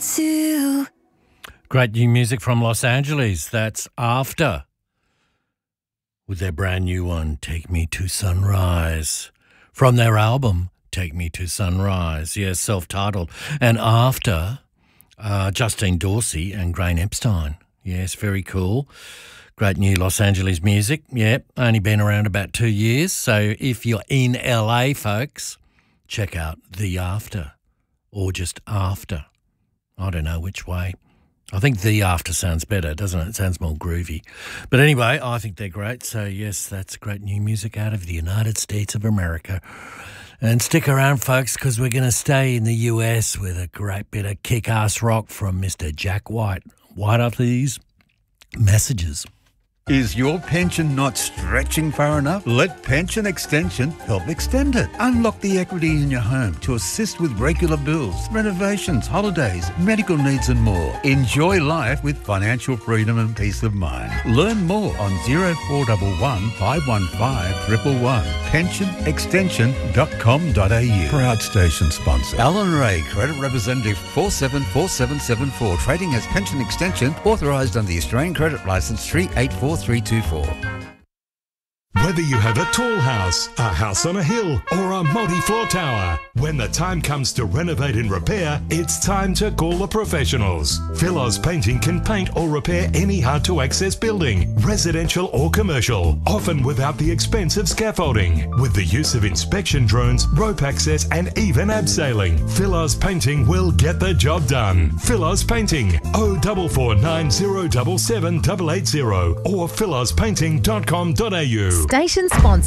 to. Great new music from Los Angeles. That's After, with their brand new one, Take Me to Sunrise, from their album, Take Me to Sunrise. Yes, self-titled. And After, Justine Dorsey and Grain Epstein. Yes, very cool. Great new Los Angeles music. Yep, only been around about 2 years. So if you're in LA, folks, check out The After or just After. I don't know which way. I think The After sounds better, doesn't it? It sounds more groovy. But anyway, I think they're great. So, yes, that's great new music out of the United States of America. And stick around, folks, because we're going to stay in the US with a great bit of kick-ass rock from Mr. Jack White. Right after these messages. Is your pension not stretching far enough? Let Pension Extension help extend it. Unlock the equity in your home to assist with regular bills, renovations, holidays, medical needs and more. Enjoy life with financial freedom and peace of mind. Learn more on 0411 515 111. pensionextension.com.au. Proud station sponsor. Alan Ray, Credit Representative 474774. Trading as Pension Extension, authorised under the Australian Credit Licence 384324. Whether you have a tall house, a house on a hill, or a multi-floor tower, when the time comes to renovate and repair, it's time to call the professionals. Philos Painting can paint or repair any hard-to-access building, residential or commercial, often without the expense of scaffolding. With the use of inspection drones, rope access, and even abseiling, Philos Painting will get the job done. Philos Painting, 0449077880 or philospainting.com.au. Station sponsor.